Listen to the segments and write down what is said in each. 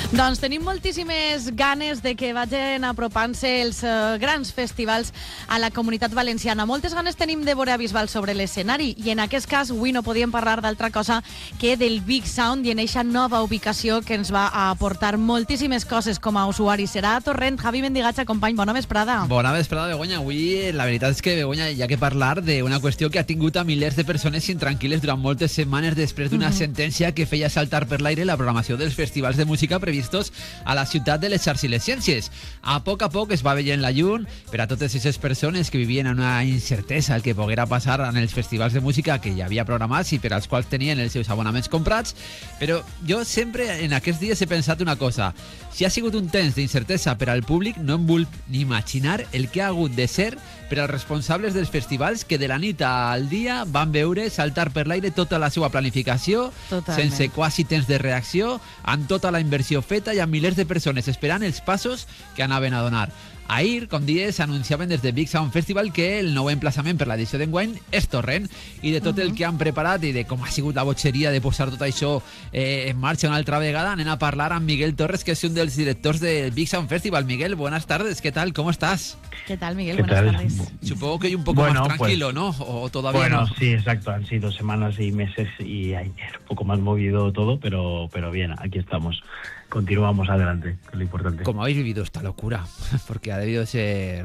Doncs tenim moltíssimes ganes de que vagin apropant-se els grans festivals a la Comunitat Valenciana. Moltes ganes tenim de veure a Bisbal sobre l'escenari i en aquest cas avui no podíem parlar d'altra cosa que del Big Sound i en eixa nova ubicació que ens va aportar moltíssimes coses com a usuaris. Serà a Torrent. Javi Mendigatxa, company, bona vesprada. Bona vesprada, Begoña. Avui la veritat és que, Begoña, hi ha que parlar d'una qüestió que ha tingut a milers de persones intranquil·les durant moltes setmanes després d'una sentència que feia saltar per l'aire la programació dels festivals de música previstos a la ciutat de les Arts i les Ciències. A poc es va veient la llum per a totes aquestes persones que vivien en una incertesa el que poguera passar en els festivals de música que ja havia programats i per als quals tenien els seus abonaments comprats, però jo sempre en aquests dies he pensat una cosa: si ha sigut un temps d'incertesa per al públic, no em vull ni imaginar el que ha hagut de ser per als responsables dels festivals que de la nit al dia van veure saltar per l'aire tota la seva planificació, sense quasi temps de reacció, amb tota la inversió feta i amb milers de persones esperant els passos que anaven a donar. Ahir, com dies, anunciaven des de Big Sound Festival que el nou emplaçament per l'edició d'enguany és Torrent, i de tot el que han preparat i de com ha sigut la botxeria de posar tot això en marxa una altra vegada, anem a parlar amb Miguel Torres, que és un dels directors del Big Sound Festival. Miguel, buenas tardes, ¿qué tal? ¿Cómo estás? ¿Qué tal, Miguel? Buenas tardes. Supongo que hay un poco más tranquilo, ¿no? ¿O todavía bueno, no? Sí, exacto. Han sido semanas y meses y ayer un poco más movido todo, pero bien, aquí estamos. Continuamos adelante, que es lo importante. ¿Cómo habéis vivido esta locura? Porque ha debido ser...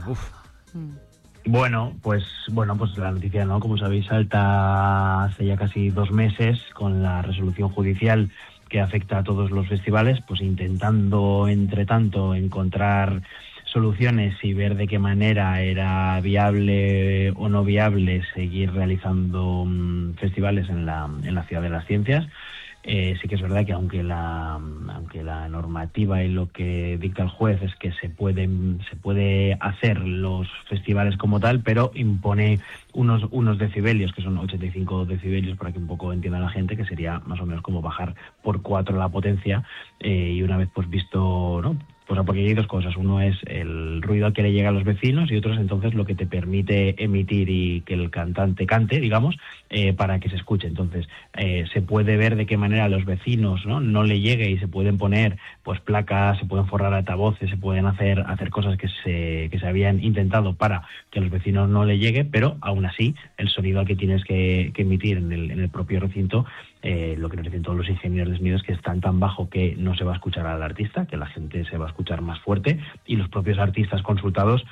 Bueno, pues la noticia, ¿no? Como sabéis, salta hace ya casi 2 meses con la resolución judicial que afecta a todos los festivales, pues intentando, entre tanto, encontrar soluciones y ver de qué manera era viable o no viable seguir realizando festivales en la Ciudad de las Ciencias. Sí que es verdad que aunque la normativa y lo que dicta el juez es que se puede hacer los festivales como tal, pero impone unos decibelios, que son 85 decibelios, para que un poco entienda la gente, que sería más o menos como bajar por 4 la potencia, y una vez pues visto, ¿no? Porque hay 2 cosas. Uno es el ruido que le llega a los vecinos y otro es entonces lo que te permite emitir y que el cantante cante, digamos, para que se escuche. Entonces se puede ver de qué manera a los vecinos no le llegue y se pueden poner pues placas, se pueden forrar altavoces, se pueden hacer cosas que se habían intentado para que a los vecinos no le llegue, pero aún así el sonido que tienes que emitir en el propio recinto, lo que nos dicen todos los ingenieros de sonido es que es tan bajo que no se va a escuchar al artista, que la gente se va a escuchar más fuerte, y los propios artistas consultados